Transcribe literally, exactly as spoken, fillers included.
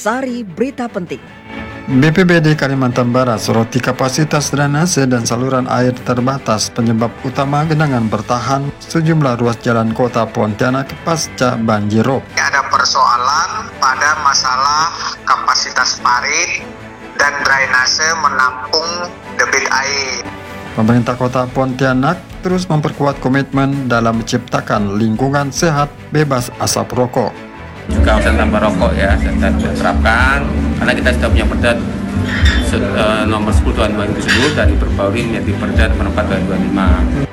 Sari Berita Penting. B P B D Kalimantan Barat soroti kapasitas drainase dan saluran air terbatas penyebab utama genangan bertahan sejumlah ruas jalan kota Pontianak pasca banjirop. Ada persoalan pada masalah kapasitas parit dan drainase menampung debit air. Pemerintah Kota Pontianak terus memperkuat komitmen dalam menciptakan lingkungan sehat bebas asap rokok. Juga tanpa rokok ya, dan kita terapkan karena kita sudah punya perda nomor sepuluh tahun dua ribu sepuluh dan diperbarui menjadi perda nomor empat tahun dua ribu dua puluh lima.